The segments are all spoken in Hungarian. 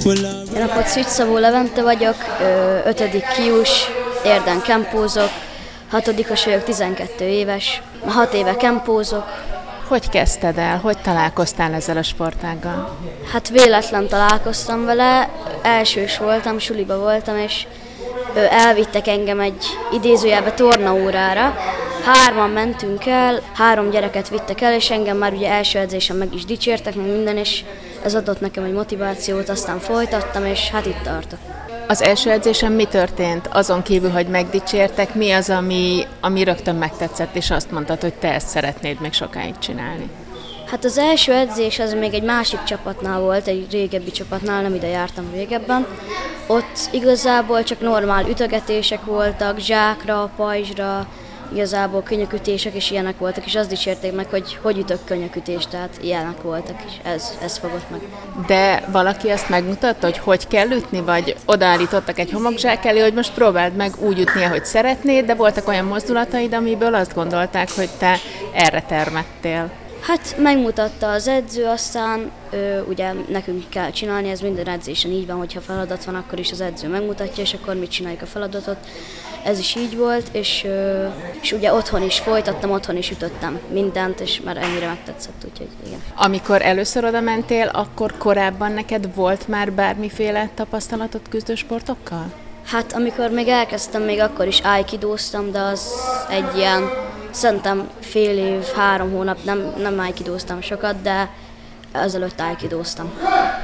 Én akkor Szűcs Szabó Levente vagyok, 5. kius, Érden kempózok, 6-os vagyok, 12 éves, 6 éve kempózok. Hogy kezdted el? Hogy találkoztál ezzel a sportággal? Hát véletlen találkoztam vele, elsős voltam, suliba voltam, és elvittek engem egy idézőjelbe tornaórára. 3-an mentünk el, 3 gyereket vittek el, és engem már ugye első edzésen meg is dicsértek, meg minden, és ez adott nekem egy motivációt, aztán folytattam, és hát itt tartok. Az első edzésen mi történt? Azon kívül, hogy megdicsértek, mi az, ami rögtön megtetszett, és azt mondtad, hogy te ezt szeretnéd még sokáig csinálni? Hát az első edzés az még egy másik csapatnál volt, egy régebbi csapatnál, nem ide jártam régebben. Ott igazából csak normál ütögetések voltak, zsákra, pajzsra, igazából könnyökütések és ilyenek voltak, és azt dicsérték meg, hogy ütök könnyökütést, tehát ilyenek voltak, és ez fogott meg. De valaki azt megmutatta, hogy kell ütni, vagy odaállítottak egy homokzsák elé, hogy most próbáld meg úgy ütni, ahogy szeretnéd, de voltak olyan mozdulataid, amiből azt gondolták, hogy te erre termettél. Hát megmutatta az edző, aztán ugye nekünk kell csinálni, ez minden edzésen így van, hogyha feladat van, akkor is az edző megmutatja, és akkor mit csináljuk a feladatot. Ez is így volt, és ugye otthon is folytattam, otthon is ütöttem mindent, és már ennyire megtetszett, úgyhogy igen. Amikor először oda mentél, akkor korábban neked volt már bármiféle tapasztalatod küzdősportokkal? Hát amikor még elkezdtem, még akkor is aikidóztam, de az egy ilyen, szerintem fél év, 3 hónap, nem aikidóztam sokat, de azelőtt aikidóztam.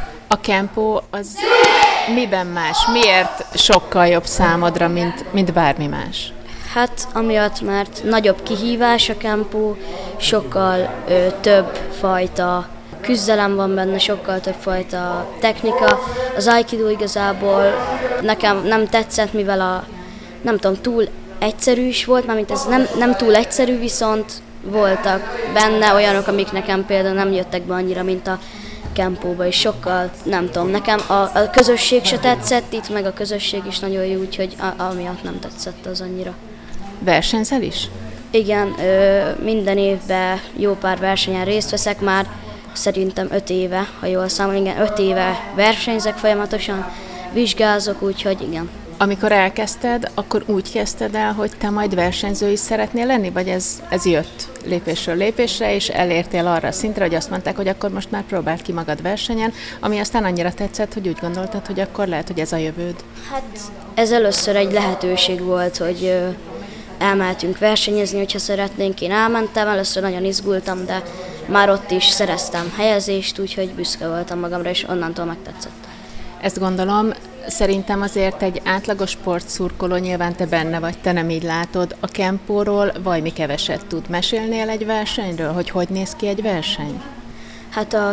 A kempó az miben más? Miért sokkal jobb számodra, mint bármi más? Hát amiatt, mert nagyobb kihívás a kempó, sokkal több fajta küzdelem van benne, sokkal több fajta technika. Az aikido igazából nekem nem tetszett, mivel nem tudom, túl egyszerű is volt, mármint ez nem túl egyszerű, viszont voltak benne olyanok, amik nekem például nem jöttek be annyira, mint a kempóba, és sokkal, nem tudom, nekem a közösség se tetszett itt, meg a közösség is nagyon jó, úgyhogy amiatt nem tetszett az annyira. Versenyzel is? Igen, minden évben jó pár versenyen részt veszek már, szerintem 5 éve, ha jól számolom, igen, 5 éve versenyzek folyamatosan, vizsgázok, úgyhogy igen. Amikor elkezdted, akkor úgy kezdted el, hogy te majd versenyző is szeretnél lenni, vagy ez jött lépésről lépésre, és elértél arra a szintre, hogy azt mondták, hogy akkor most már próbáld ki magad versenyen, ami aztán annyira tetszett, hogy úgy gondoltad, hogy akkor lehet, hogy ez a jövőd. Hát ez először egy lehetőség volt, hogy elmehetünk versenyezni, hogyha szeretnénk. Én elmentem, először nagyon izgultam, de már ott is szereztem helyezést, úgyhogy büszke voltam magamra, és onnantól megtetszett. Ezt gondolom, szerintem azért egy átlagos sportszurkoló, nyilván te benne vagy, te nem így látod. A kempóról valami keveset tud. Mesélnél egy versenyről, hogy néz ki egy verseny? Hát a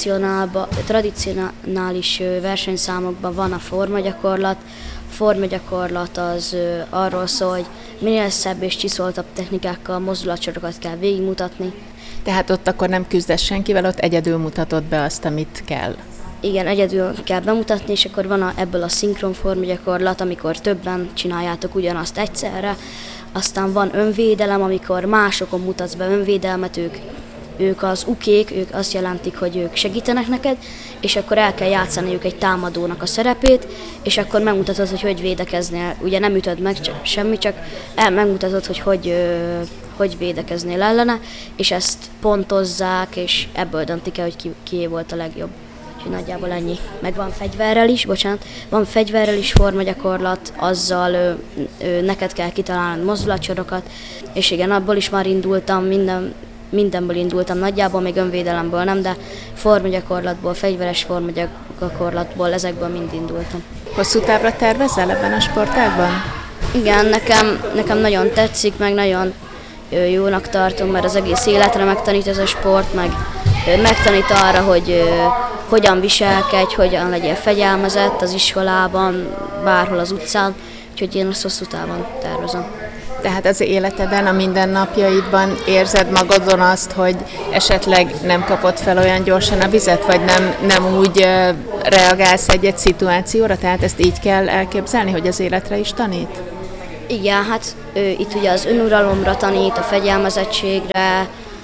tradicionális versenyszámokban van a formagyakorlat. A formagyakorlat az arról szól, hogy minél szebb és csiszoltabb technikákkal mozdulatsorokat kell végigmutatni. Tehát ott akkor nem küzdesz senkivel, ott egyedül mutatod be azt, amit kell. Igen, egyedül kell bemutatni, és akkor van ebből a szinkron formagyakorlat, amikor többen csináljátok ugyanazt egyszerre. Aztán van önvédelem, amikor másokon mutatsz be önvédelmet, ők az ukék, ők azt jelentik, hogy ők segítenek neked, és akkor el kell játszaniuk egy támadónak a szerepét, és akkor megmutatod, hogy védekeznél. Ugye nem ütöd meg semmi, csak megmutatod, hogy védekeznél ellene, és ezt pontozzák, és ebből döntik el, hogy ki volt a legjobb. Úgyhogy nagyjából ennyi. Meg van fegyverrel is formagyakorlat, azzal neked kell kitalálnod mozdulatsorokat, és igen, abból is már indultam, mindenből indultam nagyjából, még önvédelemből nem, de formagyakorlatból, fegyveres formagyakorlatból, ezekből mind indultam. Hosszú távra tervezel ebben a sportágban? Igen, nekem nagyon tetszik, meg nagyon jónak tartom, mert az egész életre megtanít ez a sport, meg megtanít arra, hogy hogyan viselkedj, hogyan legyél fegyelmezett az iskolában, bárhol az utcán, úgyhogy én azt hosszú távon tervezem. Tehát az életeden, a mindennapjaidban érzed magadon azt, hogy esetleg nem kapod fel olyan gyorsan a vizet, vagy nem úgy reagálsz egy szituációra? Tehát ezt így kell elképzelni, hogy az életre is tanít? Igen, hát itt ugye az önuralomra tanít, a fegyelmezettségre,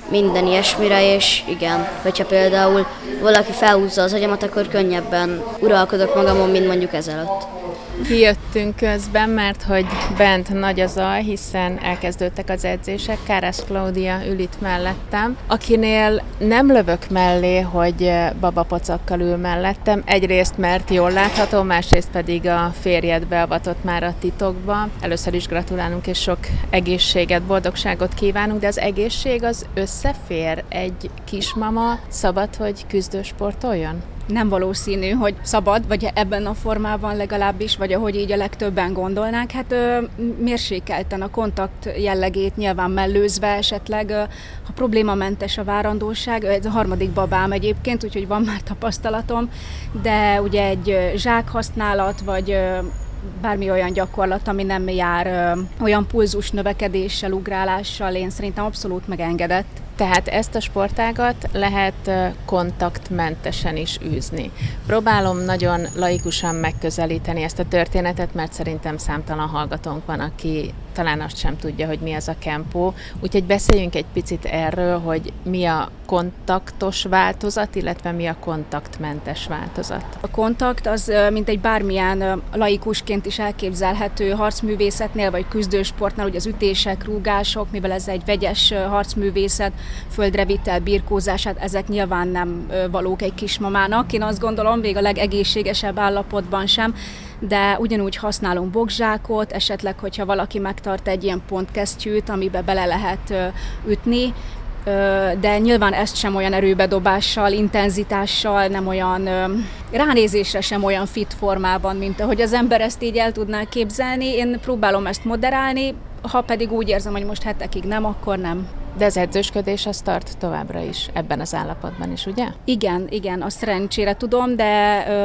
minden ilyesmire, és igen, hogyha például valaki felhúzza az agyamat, akkor könnyebben uralkodok magamon, mint mondjuk ezelőtt. Kijöttünk közben, mert hogy bent nagy a zaj, hiszen elkezdődtek az edzések. Kárász Klaudia ül itt mellettem, akinél nem lövök mellé, hogy babapocakkal ül mellettem. Egyrészt, mert jól látható, másrészt pedig a férjed beavatott már a titokba. Először is gratulálunk, és sok egészséget, boldogságot kívánunk, de az egészség az összefér? Egy kismama szabad, hogy küzdősportoljon? Nem valószínű, hogy szabad, vagy ebben a formában legalábbis, vagy ahogy így a legtöbben gondolnák. Hát mérsékelten a kontakt jellegét nyilván mellőzve esetleg, ha problémamentes a várandóság, ez a 3. babám egyébként, úgyhogy van már tapasztalatom, de ugye egy zsákhasználat, vagy bármi olyan gyakorlat, ami nem jár olyan pulzus növekedéssel, ugrálással, én szerintem abszolút megengedett. Tehát ezt a sportágat lehet kontaktmentesen is űzni. Próbálom nagyon laikusan megközelíteni ezt a történetet, mert szerintem számtalan hallgatónk van, aki talán azt sem tudja, hogy mi az a kempó. Úgyhogy beszéljünk egy picit erről, hogy mi a kontaktos változat, illetve mi a kontaktmentes változat. A kontakt az mint egy bármilyen laikusként is elképzelhető harcművészetnél, vagy küzdősportnál, ugye az ütések, rúgások, mivel ez egy vegyes harcművészet, földrevitel, birkózását, ezek nyilván nem valók egy kismamának. Én azt gondolom, még a legegészségesebb állapotban sem, de ugyanúgy használunk bokzsákot, esetleg, hogyha valaki megtart egy ilyen pontkesztyűt, amibe bele lehet ütni, de nyilván ezt sem olyan erőbedobással, intenzitással, nem olyan ránézésre sem olyan fit formában, mint ahogy az ember ezt így el tudná képzelni. Én próbálom ezt moderálni, ha pedig úgy érzem, hogy most hetekig nem, akkor nem. De az edzősködés az tart továbbra is, ebben az állapotban is, ugye? Igen, azt szerencsére tudom, de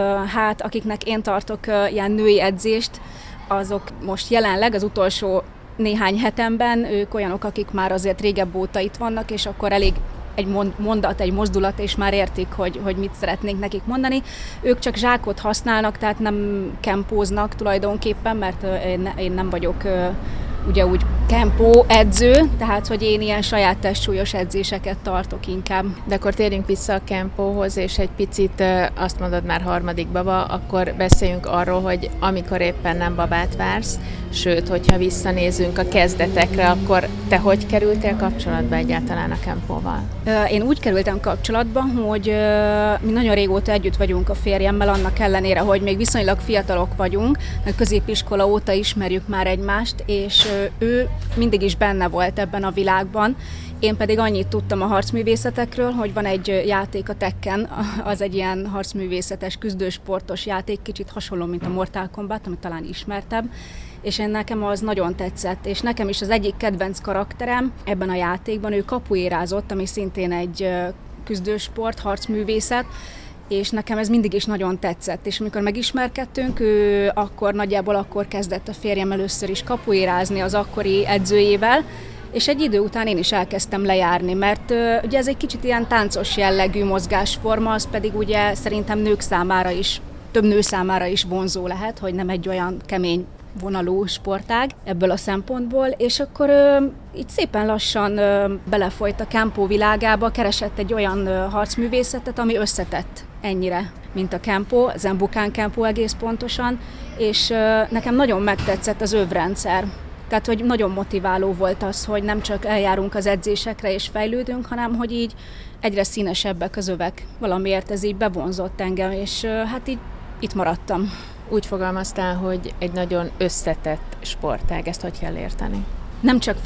hát akiknek én tartok ilyen női edzést, azok most jelenleg az utolsó néhány hetemben, ők olyanok, akik már azért régebb óta itt vannak, és akkor elég egy mondat, egy mozdulat, és már értik, hogy mit szeretnénk nekik mondani. Ők csak zsákot használnak, tehát nem kempóznak tulajdonképpen, mert én nem vagyok ugye úgy kempó edző, tehát hogy én ilyen saját testsúlyos edzéseket tartok inkább. De akkor térjünk vissza a kempóhoz, és egy picit azt mondod már 3. baba, akkor beszéljünk arról, hogy amikor éppen nem babát vársz, sőt, hogyha visszanézünk a kezdetekre, akkor te hogy kerültél kapcsolatba egyáltalán a kempóval? Én úgy kerültem kapcsolatba, hogy mi nagyon régóta együtt vagyunk a férjemmel, annak ellenére, hogy még viszonylag fiatalok vagyunk, középiskola óta ismerjük már egymást, és ő mindig is benne volt ebben a világban. Én pedig annyit tudtam a harcművészetekről, hogy van egy játék, a Tekken, az egy ilyen harcművészetes, küzdősportos játék, kicsit hasonló, mint a Mortal Kombat, ami talán ismertebb, és nekem az nagyon tetszett, és nekem is az egyik kedvenc karakterem ebben a játékban, ő kapuérázott, ami szintén egy küzdősport, harcművészet, és nekem ez mindig is nagyon tetszett, és amikor megismerkedtünk, ő nagyjából akkor kezdett a férjem először is kapuérázni az akkori edzőjével, és egy idő után én is elkezdtem lejárni, mert ugye ez egy kicsit ilyen táncos jellegű mozgásforma, az pedig ugye szerintem nők számára is, több nő számára is vonzó lehet, hogy nem egy olyan kemény vonalú sportág ebből a szempontból, és akkor így szépen lassan belefolyt a kempó világába, keresett egy olyan harcművészetet, ami összetett ennyire, mint a kempó, Zenbukán kempó egész pontosan, és nekem nagyon megtetszett az övrendszer. Tehát, hogy nagyon motiváló volt az, hogy nem csak eljárunk az edzésekre és fejlődünk, hanem hogy így egyre színesebbek az övek. Valamiért ez így bevonzott engem, és hát így itt maradtam. Úgy fogalmaztál, hogy egy nagyon összetett sportág, ezt hogy kell érteni? Nem csak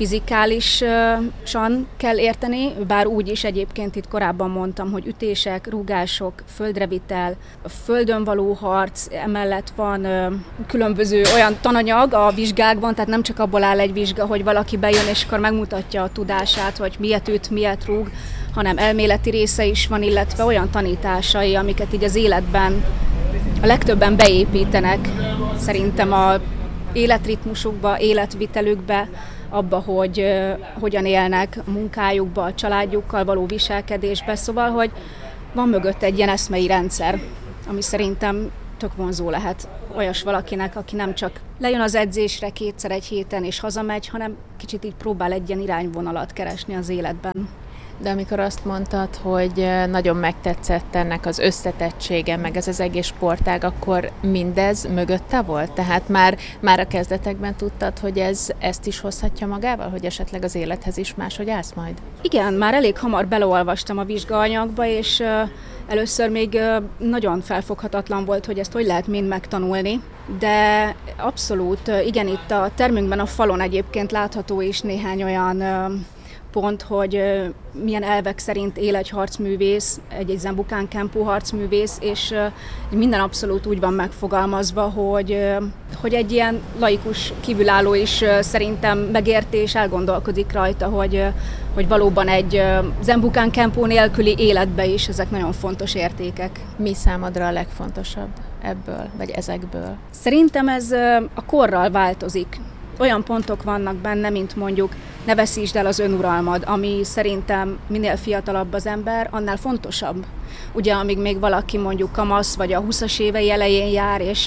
fizikálisan kell érteni, bár úgy is egyébként itt korábban mondtam, hogy ütések, rúgások, földrevitel, a földön való harc, emellett van különböző olyan tananyag a vizsgákban, tehát nem csak abból áll egy vizsga, hogy valaki bejön és akkor megmutatja a tudását, hogy miért üt, miért rúg, hanem elméleti része is van, illetve olyan tanításai, amiket így az életben a legtöbben beépítenek szerintem a életritmusukba, életvitelükbe, abba, hogy hogyan élnek a munkájukba, a családjukkal való viselkedésbe. Szóval, hogy van mögött egy ilyen eszmei rendszer, ami szerintem tök vonzó lehet olyas valakinek, aki nem csak lejön az edzésre 2-szer egy héten és hazamegy, hanem kicsit így próbál egy ilyen irányvonalat keresni az életben. De amikor azt mondtad, hogy nagyon megtetszett ennek az összetettsége, meg ez az egész sportág, akkor mindez mögötte volt? Tehát már a kezdetekben tudtad, hogy ezt is hozhatja magával, hogy esetleg az élethez is máshogy állsz majd? Igen, már elég hamar beleolvastam a vizsgaanyagba, és először még nagyon felfoghatatlan volt, hogy ezt hogy lehet mind megtanulni, de abszolút, igen, itt a termünkben a falon egyébként látható is néhány olyan pont, hogy milyen elvek szerint él egy harcművész, egy Zenbukán Kempó harcművész, és minden abszolút úgy van megfogalmazva, hogy egy ilyen laikus kívülálló is szerintem megérti és elgondolkodik rajta, hogy valóban egy Zenbukán Kempó nélküli életbe is ezek nagyon fontos értékek. Mi számodra a legfontosabb ebből, vagy ezekből? Szerintem ez a korral változik. Olyan pontok vannak benne, mint mondjuk ne veszítsd el az önuralmad, ami szerintem minél fiatalabb az ember, annál fontosabb. Ugye, amíg még valaki mondjuk kamasz, vagy a 20-as évei elején jár, és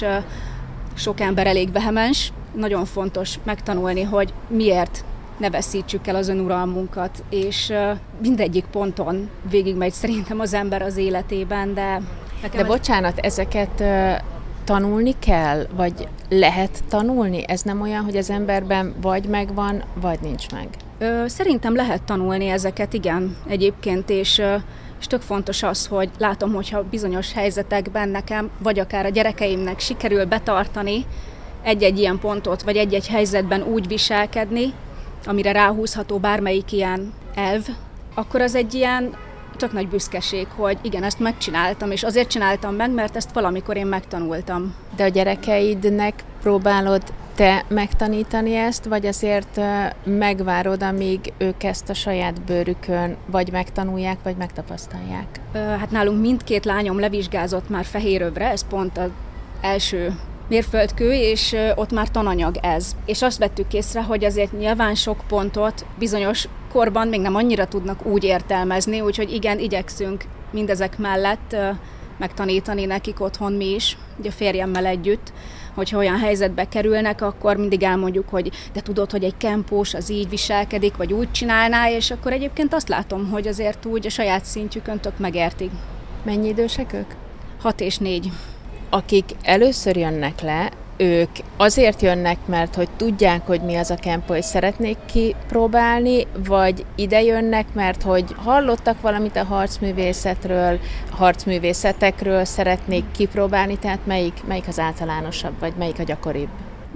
sok ember elég vehemens, nagyon fontos megtanulni, hogy miért ne veszítsük el az önuralmunkat, és mindegyik ponton végigmegy szerintem az ember az életében, de... Bocsánat, ezeket... tanulni kell, vagy lehet tanulni? Ez nem olyan, hogy az emberben vagy megvan, vagy nincs meg? Szerintem lehet tanulni ezeket, igen, egyébként, és tök fontos az, hogy látom, hogyha bizonyos helyzetekben nekem, vagy akár a gyerekeimnek sikerül betartani egy-egy ilyen pontot, vagy egy-egy helyzetben úgy viselkedni, amire ráhúzható bármelyik ilyen elv, akkor az egy ilyen tök nagy büszkeség, hogy igen, ezt megcsináltam, és azért csináltam meg, mert ezt valamikor én megtanultam. De a gyerekeidnek próbálod te megtanítani ezt, vagy azért megvárod, amíg ők ezt a saját bőrükön vagy megtanulják, vagy megtapasztalják? Hát nálunk mindkét lányom levizsgázott már Fehérövre, ez pont az első mérföldkő, és ott már tananyag ez. És azt vettük észre, hogy azért nyilván sok pontot bizonyos korban még nem annyira tudnak úgy értelmezni, úgyhogy igen, igyekszünk mindezek mellett megtanítani nekik otthon mi is, ugye a férjemmel együtt, hogyha olyan helyzetbe kerülnek, akkor mindig elmondjuk, hogy de tudod, hogy egy kempós az így viselkedik, vagy úgy csinálná, és akkor egyébként azt látom, hogy azért úgy a saját szintjükön tök megértik. Mennyi idősek ők? 6 és 4. Akik először jönnek le, ők azért jönnek, mert hogy tudják, hogy mi az a kempó, és szeretnék kipróbálni, vagy ide jönnek, mert hogy hallottak valamit a harcművészetről, harcművészetekről, szeretnék kipróbálni, tehát melyik az általánosabb, vagy melyik a gyakoribb?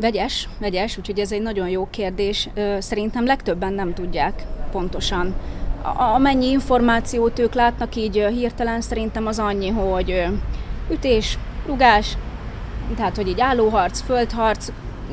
Vegyes, úgyhogy ez egy nagyon jó kérdés. Szerintem legtöbben nem tudják pontosan. Amennyi információt ők látnak így hirtelen, szerintem az annyi, hogy ütés, rugás, tehát, hogy így állóharc, földharc,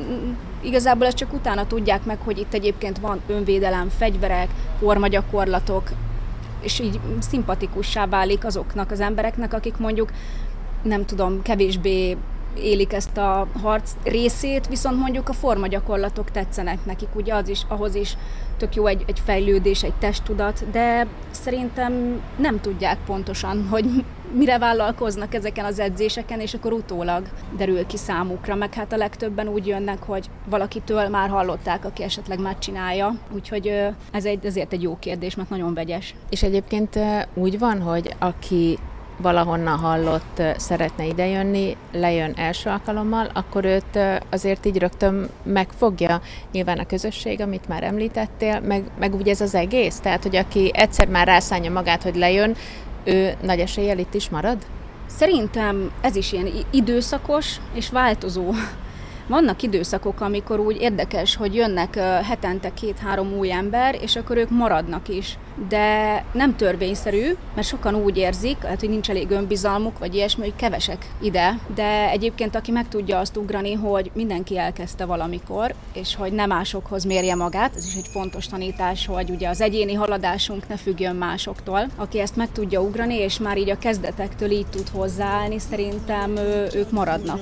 igazából ezt csak utána tudják meg, hogy itt egyébként van önvédelem, fegyverek, formagyakorlatok, és így szimpatikussá válik azoknak az embereknek, akik mondjuk, nem tudom, kevésbé élik ezt a harc részét, viszont mondjuk a formagyakorlatok tetszenek nekik, ugye ahhoz is tök jó egy fejlődés, egy testtudat, de szerintem nem tudják pontosan, hogy mire vállalkoznak ezeken az edzéseken, és akkor utólag derül ki számukra, meg hát a legtöbben úgy jönnek, hogy valakitől már hallották, aki esetleg már csinálja, úgyhogy ez ezért egy jó kérdés, mert nagyon vegyes. És egyébként úgy van, hogy aki valahonnan hallott, szeretne idejönni, lejön első alkalommal, akkor őt azért így rögtön megfogja nyilván a közösség, amit már említettél, meg úgy ez az egész? Tehát, hogy aki egyszer már rászánja magát, hogy lejön, ő nagy eséllyel itt is marad? Szerintem ez is ilyen időszakos és változó. Vannak időszakok, amikor úgy érdekes, hogy jönnek hetente 2-3 új ember, és akkor ők maradnak is. De nem törvényszerű, mert sokan úgy érzik, hát, hogy nincs elég önbizalmuk, vagy ilyesmi, hogy kevesek ide. De egyébként aki meg tudja azt ugrani, hogy mindenki elkezdte valamikor, és hogy nem másokhoz mérje magát, ez is egy fontos tanítás, hogy ugye az egyéni haladásunk ne függjön másoktól. Aki ezt meg tudja ugrani, és már így a kezdetektől így tud hozzáállni, szerintem ők maradnak.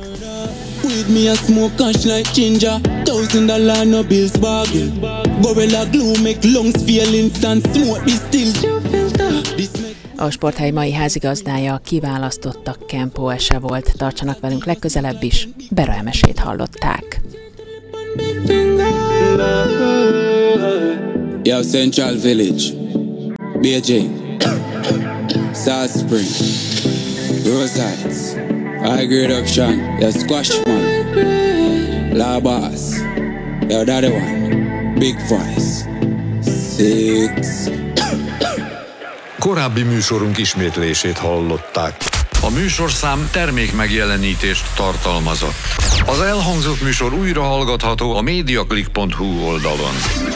Cash like ginger, $1,000 no bills bargain. Gorilla glue make lungs feel instant smoke distill. A Sporthely mai házigazdája kiválasztottak Kempó Ese volt. Tartsanak velünk legközelebb is, Bera Emesét hallották. Yo, Central Village. BJ, South Spring, Rose Heights, High Grade Option, yeah, Squash Man, La Bass, yeah, that one, Big Voice, 6. Korábbi műsorunk ismétlését hallották. A műsorszám termékmegjelenítést tartalmazott. Az elhangzott műsor újra hallgatható a mediaclick.hu oldalon.